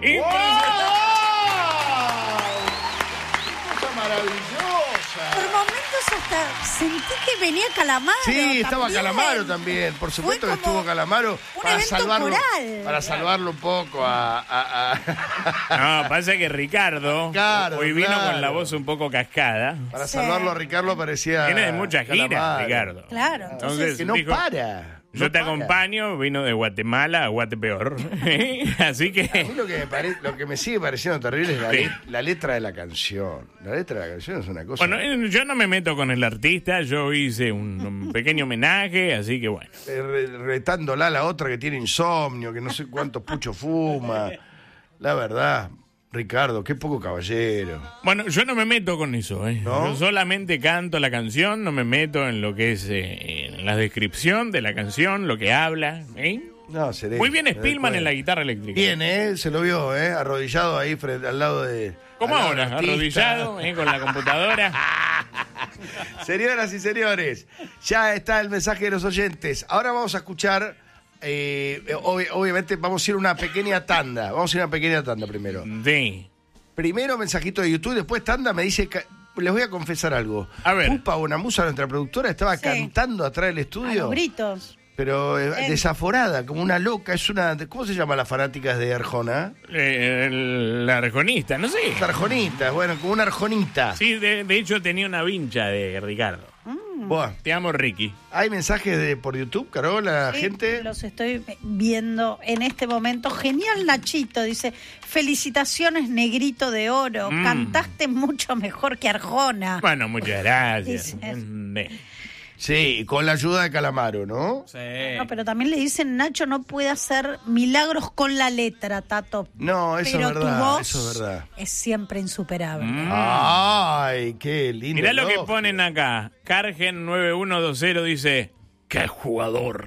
Por momentos hasta sentí que venía Calamaro. Sí, estaba Calamaro también. Por supuesto que estuvo Calamaro para salvarlo un poco No, pasa que Ricardo hoy vino con la voz un poco cascada. Para salvarlo a Ricardo parecía Viene de muchas giras, Ricardo. Claro. Entonces que no dijo, para. Yo te acompaño, vino de Guatemala a Guatepeor. Así que... A mí lo que me sigue pareciendo terrible es la letra de la canción. La letra de la canción es una cosa... Bueno, yo no me meto con el artista, yo hice un pequeño homenaje, así que bueno. Retándola a la otra que tiene insomnio, que no sé cuántos puchos fuma. La verdad... Ricardo, qué poco caballero. Bueno, yo no me meto con eso, ¿eh? ¿No? Yo solamente canto la canción, no me meto en lo que es en la descripción de la canción, lo que habla, ¿eh? No, muy bien Spillman en la guitarra eléctrica. Bien, se lo vio, arrodillado ahí al lado de... ¿Cómo ahora? Arrodillado, con la computadora. Señoras y señores, ya está el mensaje de los oyentes. Ahora vamos a escuchar... obviamente vamos a ir a una pequeña tanda. Vamos a ir a una pequeña tanda primero. Sí. Primero mensajito de YouTube, después tanda. Me dice, les voy a confesar algo. A ver. Pupa Bonamusa, nuestra productora, estaba cantando atrás del estudio. A los gritos. Pero desaforada, como una loca. Es una... ¿Cómo se llama las fanáticas de Arjona? La arjonista, no sé. La arjonita, bueno, como una arjonita. Sí, de hecho tenía una vincha de Ricardo. Bueno, te amo, Ricky. ¿Hay mensajes por YouTube, Carola, sí, gente? Los estoy viendo en este momento. Genial, Nachito, dice, felicitaciones, Negrito de Oro, cantaste mucho mejor que Arjona. Bueno, muchas gracias. Sí, con la ayuda de Calamaro, ¿no? Sí. No, pero también le dicen, Nacho no puede hacer milagros con la letra, Tato. No, eso pero es verdad, tu voz eso es verdad. Es siempre insuperable. Ay, qué lindo. Mirá lo que ponen acá. Cargen 9120 dice, ¡qué jugador!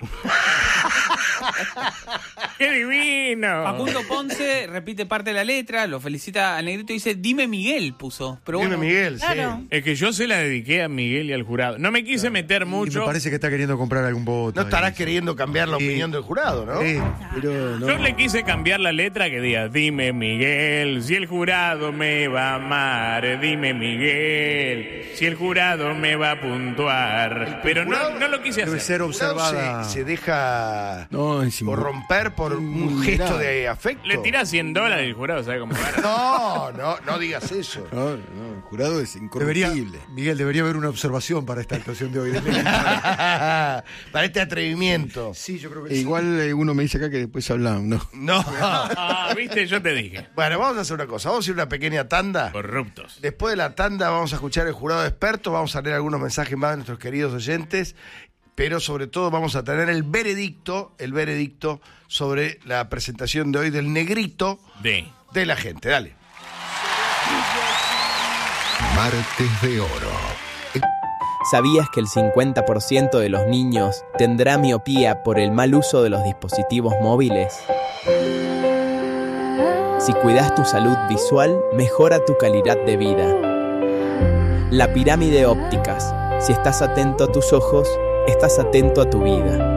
¡Qué divino! Facundo Ponce repite parte de la letra, lo felicita al Negrito y dice, dime Miguel, puso. Pero Dime Miguel, claro. sí. Es que yo se la dediqué a Miguel y al jurado. No me quise meter mucho. Y me parece que está queriendo comprar algún voto. No estarás queriendo cambiar la opinión del jurado, ¿no? Pero no. Yo le quise cambiar la letra que diga, dime Miguel, si el jurado me va a amar, dime Miguel, si el jurado me va a puntuar. Pero no lo quise Debe hacer. ser observada. Se deja corromper por un gesto de afecto. Le tirás $100 el jurado, ¿sabe cómo va? No digas eso. No, el jurado es incorruptible. Miguel, debería haber una observación para esta actuación de hoy. Para este atrevimiento. Sí, yo creo que Igual uno me dice acá que después hablamos, ¿no? Viste, yo te dije. Bueno, vamos a hacer una cosa. Vamos a ir a una pequeña tanda. Corruptos. Después de la tanda vamos a escuchar el jurado de expertos. Vamos a leer algunos mensajes más de nuestros queridos oyentes. Pero sobre todo vamos a tener el veredicto sobre la presentación de hoy del Negrito de la gente. Dale. Martes de Oro. ¿Sabías que el 50% de los niños tendrá miopía por el mal uso de los dispositivos móviles? Si cuidas tu salud visual, mejora tu calidad de vida. La pirámide ópticas. Si estás atento a tus ojos, estás atento a tu vida.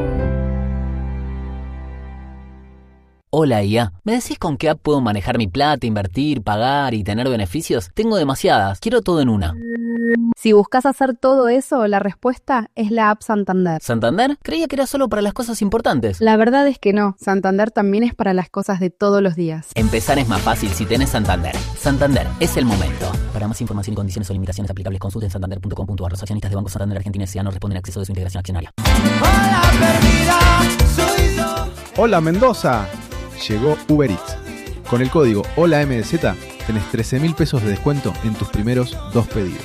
Hola IA, ¿me decís con qué app puedo manejar mi plata, invertir, pagar y tener beneficios? Tengo demasiadas, quiero todo en una. Si buscas hacer todo eso, la respuesta es la app Santander. ¿Santander? Creía que era solo para las cosas importantes. La verdad es que no, Santander también es para las cosas de todos los días. Empezar es más fácil si tenés Santander. Santander, es el momento. Para más información y condiciones o limitaciones aplicables, consulten santander.com.ar. Los accionistas de Banco Santander Argentina S.A. no responden a exceso de su integración accionaria. Hola Mendoza, llegó Uber Eats. Con el código HOLAMDZ tenés 13.000 pesos de descuento en tus primeros 2 pedidos.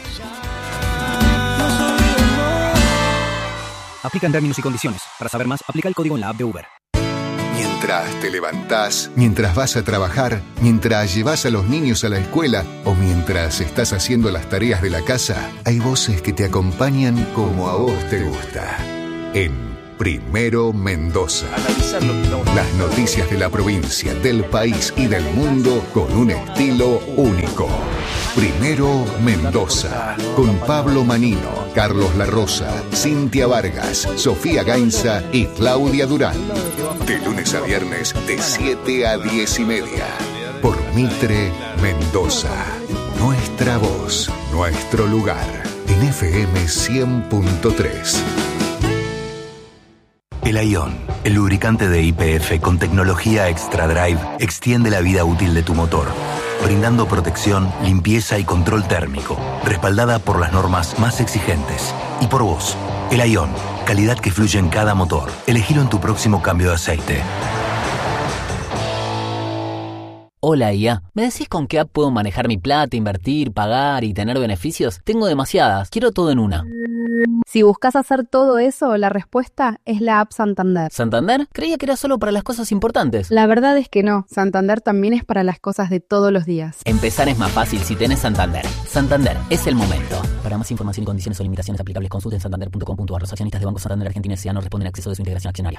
Aplican términos y condiciones. Para saber más, aplica el código en la app de Uber. Mientras te levantás, mientras vas a trabajar, mientras llevas a los niños a la escuela o mientras estás haciendo las tareas de la casa, hay voces que te acompañan como a vos te gusta. En Primero Mendoza. Las noticias de la provincia, del país y del mundo con un estilo único. Primero Mendoza, con Pablo Manino, Carlos La Rosa, Cintia Vargas, Sofía Gainza y Claudia Durán. De lunes a viernes, de 7 a 10 y media. Por Mitre Mendoza. Nuestra voz, nuestro lugar. En FM 100.3. El Ion, el lubricante de YPF con tecnología Extra Drive, extiende la vida útil de tu motor, brindando protección, limpieza y control térmico, respaldada por las normas más exigentes. Y por vos, el Ion, calidad que fluye en cada motor. Elegilo en tu próximo cambio de aceite. Hola IA, ¿me decís con qué app puedo manejar mi plata, invertir, pagar y tener beneficios? Tengo demasiadas, quiero todo en una. Si buscas hacer todo eso, la respuesta es la app Santander. ¿Santander? Creía que era solo para las cosas importantes. La verdad es que no, Santander también es para las cosas de todos los días. Empezar es más fácil si tenés Santander. Santander, es el momento. Para más información y condiciones o limitaciones aplicables, consulten santander.com.ar. Los accionistas de Banco Santander Argentina S.A. no responden a exceso de su integración accionaria.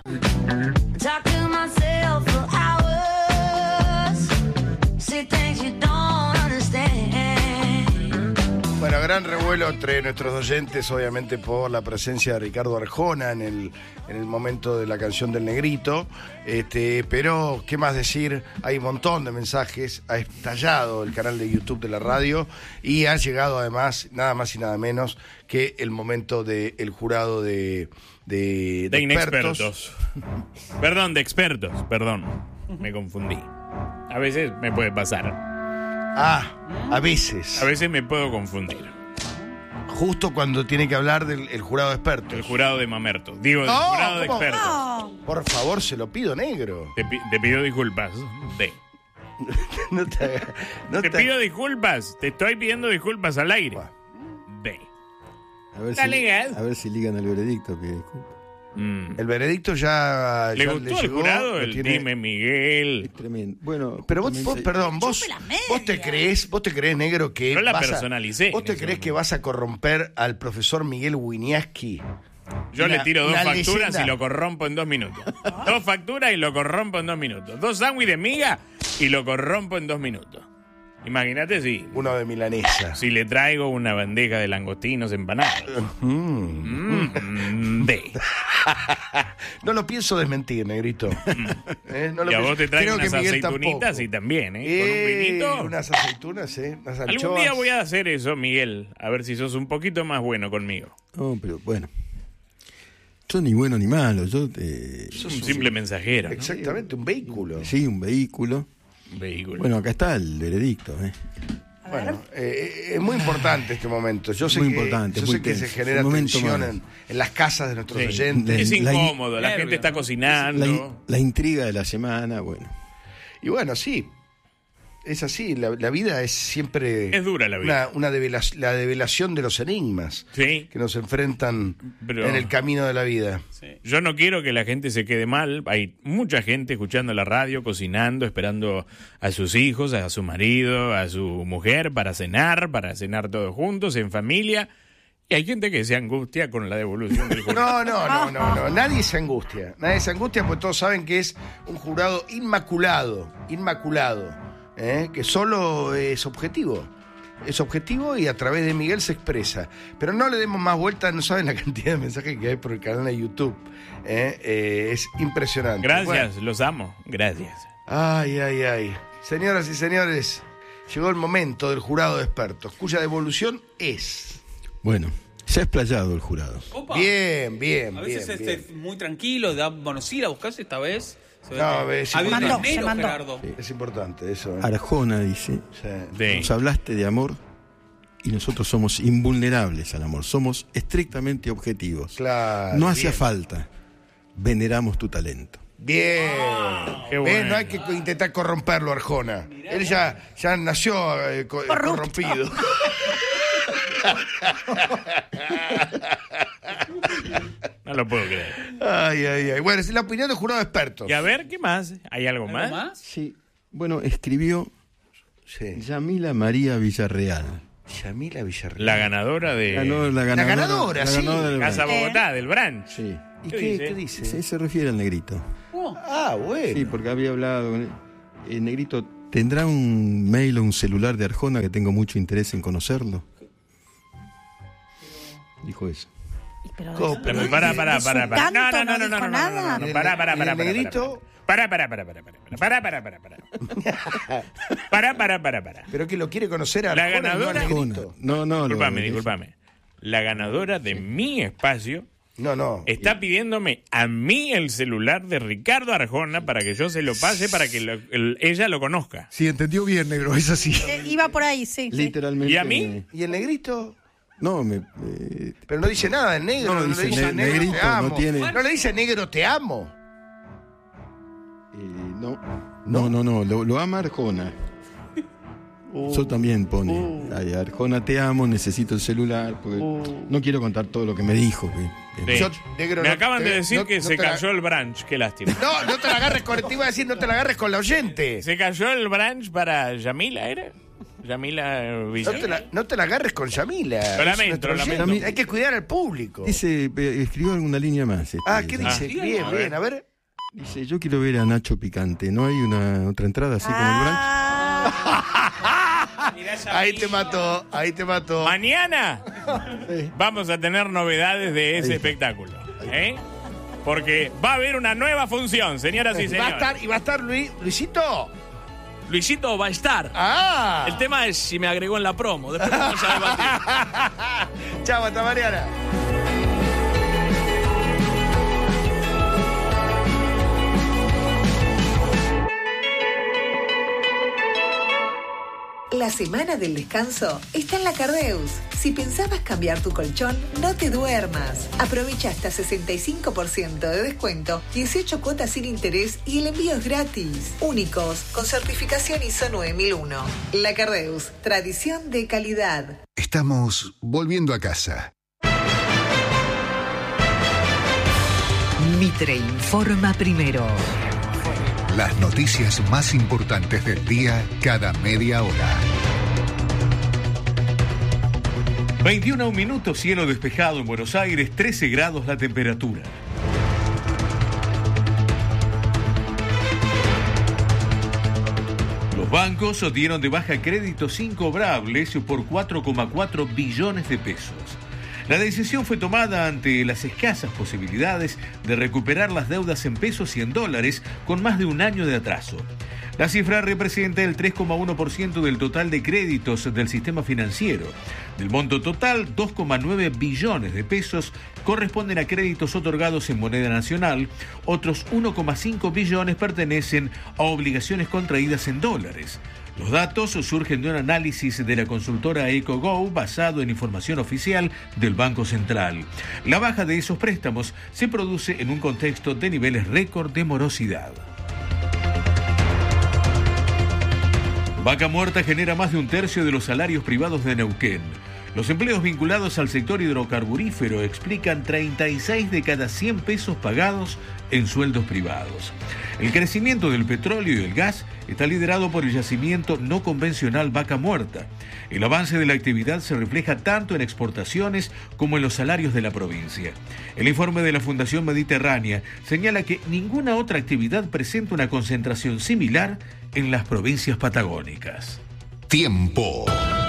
Bueno, gran revuelo entre nuestros oyentes, obviamente por la presencia de Ricardo Arjona en el momento de la canción del Negrito. Pero, ¿qué más decir? Hay un montón de mensajes, ha estallado el canal de YouTube de la radio y ha llegado además, nada más y nada menos, que el momento del jurado de inexpertos. Perdón, de expertos, perdón. Me confundí. A veces me puede pasar. A veces. A veces me puedo confundir. Justo cuando tiene que hablar del jurado de expertos. El jurado de Mamerto. Digo, del jurado de expertos. No. Por favor, se lo pido, negro. Te pido disculpas. Te pido disculpas. Te estoy pidiendo disculpas al aire. A ver si ligan el veredicto, pide disculpas. El veredicto ya ¿Le gustó al jurado el Dime Miguel? Es tremendo. Bueno, pero vos te crees, negro, que no la personalicé. ¿Vos te crees que vas a corromper al profesor Miguel Wieniawski? Yo le tiro 2 facturas y lo corrompo en 2 minutos. 2 facturas y lo corrompo en 2 minutos. 2 sándwiches de miga y lo corrompo en 2 minutos. Imagínate si... Uno de milanesa. Si le traigo una bandeja de langostinos empanados. No lo pienso desmentir, negrito. No lo y a vos te traigo unas aceitunitas y también, con un vinito. Unas aceitunas, unas anchoas. Algún día voy a hacer eso, Miguel. A ver si sos un poquito más bueno conmigo. No, pero bueno. Yo ni bueno ni malo. Sos un simple mensajero. Exactamente, un vehículo. Sí, un vehículo. Bueno, acá está el veredicto. Bueno, es muy importante este momento. Yo sé que se genera tensión en las casas de nuestros oyentes. Es incómodo, la gente está cocinando. La intriga de la semana, bueno. Y bueno, sí. Es así, la vida es siempre... Es dura la vida. La develación de los enigmas que nos enfrentan en el camino de la vida. Sí. Yo no quiero que la gente se quede mal. Hay mucha gente escuchando la radio, cocinando, esperando a sus hijos, a su marido, a su mujer para cenar todos juntos, en familia. Y hay gente que se angustia con la devolución del jurado. No. Nadie se angustia. Porque todos saben que es un jurado inmaculado. Que solo es objetivo y a través de Miguel se expresa, pero no le demos más vueltas. No saben la cantidad de mensajes que hay por el canal de YouTube, es impresionante. Gracias, los amo, gracias. Ay, señoras y señores, llegó el momento del jurado de expertos, cuya devolución es... Bueno, se ha explayado el jurado. Opa. Bien. A veces es muy tranquilo, sí, la buscaste esta vez. Se mandó. Sí. Es importante eso. Arjona dice, nos hablaste de amor y nosotros somos invulnerables al amor, somos estrictamente objetivos. Claro, no hacía falta, veneramos tu talento. Bien. No hay que intentar corromperlo, Arjona. Él ya nació corrompido. No lo puedo creer. Ay. Bueno, es la opinión del jurado de expertos. Y a ver, ¿qué más? ¿Hay algo más? Sí. Bueno, escribió Yamila María Villarreal. La ganadora de... La ganadora, sí. Casa Bogotá, del branch. Sí. ¿Y qué dice? Se refiere al negrito. Bueno. Sí, porque había hablado con él. El negrito, ¿tendrá un mail o un celular de Arjona que tengo mucho interés en conocerlo? Dijo eso. Pero Pará. de su No. Pará. El negrito. Pará. Pero que lo quiere conocer a La Arjona, ganadora. no al negrito. No. Disculpame. La ganadora de mi espacio. No. Está pidiéndome a mí el celular de Ricardo Arjona para que yo se lo pase para que ella lo conozca. Sí, entendió bien, negro, es así. Iba por ahí, sí. Literalmente. ¿Y a mí? ¿Y el negrito? No, Pero no dice nada, el negro. No, No dice le dice negro, negrito, te amo. no tiene- No le dice negro, te amo. No, lo ama Arjona. Yo también pone. Ay, Arjona, te amo, necesito el celular. Porque no quiero contar todo lo que me dijo. Sí. Yo, negro, Me no acaban te- de decir no- que no se te la- cayó el branch. Qué lástima. No te la agarres con, te iba a decir, no te la agarres con la oyente. Se cayó el branch para Yamila, ¿era? Yamila Villa. No te la agarres con Yamila. Lo Es nuestro lamento. oyente. Hay que cuidar al público. Dice, escribió alguna línea más. ¿Qué dice? Bien, a ver. Dice, yo quiero ver a Nacho Picante. ¿No hay una otra entrada así como el branch? Ahí te mató. Mañana vamos a tener novedades de ese espectáculo. Porque va a haber una nueva función, señoras y señores. Va a estar Luisito. Luisito va a estar. El tema es si me agregó en la promo. Después vamos a debatir. Chao, hasta mañana. La semana del descanso está en la Cardeus. Si pensabas cambiar tu colchón, no te duermas. Aprovecha hasta 65% de descuento, 18 cuotas sin interés y el envío es gratis. Únicos, con certificación ISO 9001. La Cardeus, tradición de calidad. Estamos volviendo a casa. Mitre informa primero. Las noticias más importantes del día cada media hora. 21 minutos, cielo despejado en Buenos Aires, 13 grados la temperatura. Los bancos dieron de baja créditos incobrables por 4,4 billones de pesos. La decisión fue tomada ante las escasas posibilidades de recuperar las deudas en pesos y en dólares con más de un año de atraso. La cifra representa el 3,1% del total de créditos del sistema financiero. Del monto total, 2,9 billones de pesos corresponden a créditos otorgados en moneda nacional, otros 1,5 billones pertenecen a obligaciones contraídas en dólares. Los datos surgen de un análisis de la consultora EcoGo basado en información oficial del Banco Central. La baja de esos préstamos se produce en un contexto de niveles récord de morosidad. Vaca Muerta genera más de un tercio de los salarios privados de Neuquén. Los empleos vinculados al sector hidrocarburífero explican 36 de cada 100 pesos pagados en sueldos privados. El crecimiento del petróleo y el gas está liderado por el yacimiento no convencional Vaca Muerta. El avance de la actividad se refleja tanto en exportaciones como en los salarios de la provincia. El informe de la Fundación Mediterránea señala que ninguna otra actividad presenta una concentración similar en las provincias patagónicas. Tiempo.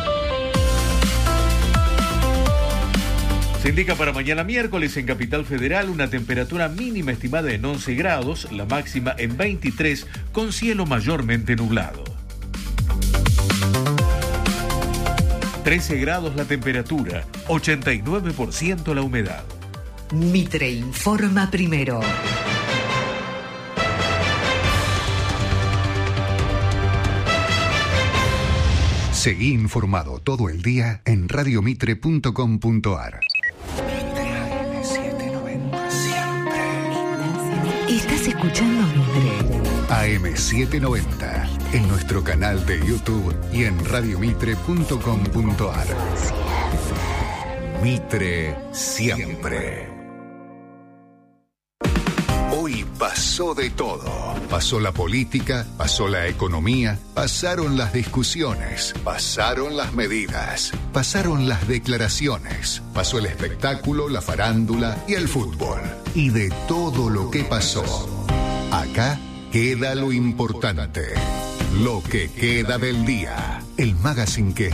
Se indica para mañana miércoles en Capital Federal una temperatura mínima estimada en 11 grados, la máxima en 23, con cielo mayormente nublado. 13 grados la temperatura, 89% la humedad. Mitre informa primero. Seguí informado todo el día en radiomitre.com.ar. Estás escuchando Mitre. AM790 en nuestro canal de YouTube y en radiomitre.com.ar. Mitre siempre. Hoy pasó de todo. Pasó la política, pasó la economía, pasaron las discusiones, pasaron las medidas, pasaron las declaraciones, pasó el espectáculo, la farándula y el fútbol. Y de todo lo que pasó, acá queda lo importante. Lo que queda del día. El magazine que